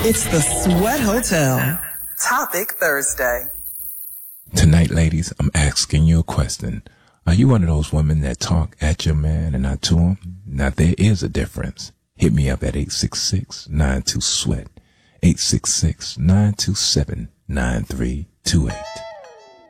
It's the Sweat Hotel. Topic Thursday. Tonight, ladies, I'm asking you a question. Are you one of those women that talk at your man and not to him? Now, there is a difference. Hit me up at 866-92-SWEAT, 866-927-9328.